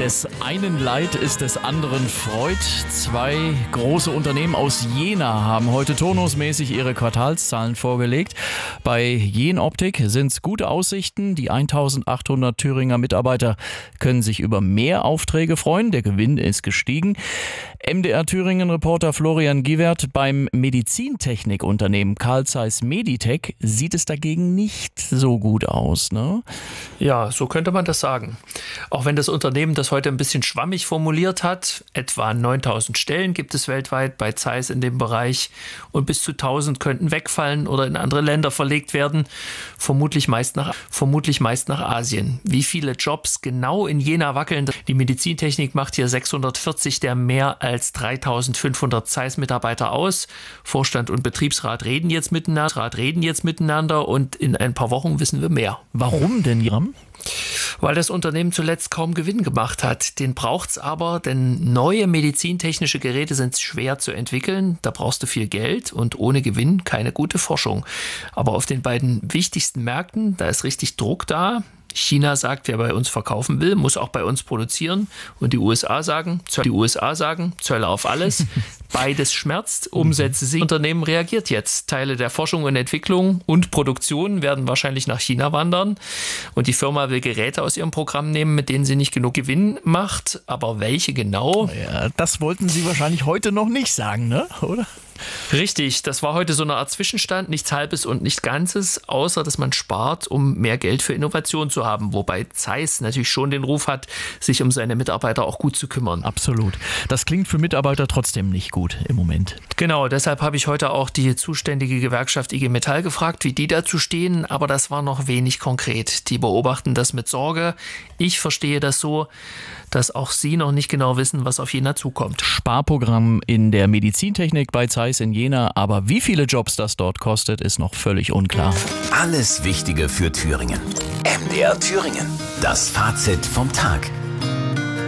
Des einen Leid ist des anderen Freud. Zwei große Unternehmen aus Jena haben heute turnusmäßig ihre Quartalszahlen vorgelegt. Bei Jenoptik sind es gute Aussichten. Die 1800 Thüringer Mitarbeiter können sich über mehr Aufträge freuen. Der Gewinn ist gestiegen. MDR Thüringen-Reporter Florian Giewert: Beim Medizintechnikunternehmen Carl Zeiss Meditec sieht es dagegen nicht so gut aus, ne? Ja, so könnte man das sagen. Auch wenn das Unternehmen das heute ein bisschen schwammig formuliert hat, etwa 9000 Stellen gibt es weltweit bei Zeiss in dem Bereich und bis zu 1000 könnten wegfallen oder in andere Länder verlegt werden, vermutlich meist nach Asien. Wie viele Jobs genau in Jena wackeln? Die Medizintechnik macht hier 640 der mehr als 3500 Zeiss-Mitarbeiter aus. Vorstand und Betriebsrat reden jetzt miteinander und in ein paar Wochen wissen wir mehr. Warum denn, Ram? Weil das Unternehmen zuletzt kaum Gewinn gemacht hat. Den braucht's aber, denn neue medizintechnische Geräte sind schwer zu entwickeln. Da brauchst du viel Geld und ohne Gewinn keine gute Forschung. Aber auf den beiden wichtigsten Märkten, da ist richtig Druck da. China sagt, wer bei uns verkaufen will, muss auch bei uns produzieren. Und die USA sagen, Zölle auf alles. Beides schmerzt, Umsätze sinken. Das Unternehmen reagiert jetzt. Teile der Forschung und Entwicklung und Produktion werden wahrscheinlich nach China wandern. Und die Firma will Geräte aus ihrem Programm nehmen, mit denen sie nicht genug Gewinn macht. Aber welche genau? Ja, das wollten Sie wahrscheinlich heute noch nicht sagen, ne? Oder? Richtig, das war heute so eine Art Zwischenstand, nichts Halbes und nichts Ganzes, außer dass man spart, um mehr Geld für Innovation zu haben, wobei Zeiss natürlich schon den Ruf hat, sich um seine Mitarbeiter auch gut zu kümmern. Absolut. Das klingt für Mitarbeiter trotzdem nicht gut im Moment. Genau, deshalb habe ich heute auch die zuständige Gewerkschaft IG Metall gefragt, wie die dazu stehen, aber das war noch wenig konkret. Die beobachten das mit Sorge. Ich verstehe das so, dass auch sie noch nicht genau wissen, was auf Jena zukommt. Sparprogramm in der Medizintechnik bei Zeiss in Jena, aber wie viele Jobs das dort kostet, ist noch völlig unklar. Alles Wichtige für Thüringen. MDR Thüringen. Das Fazit vom Tag.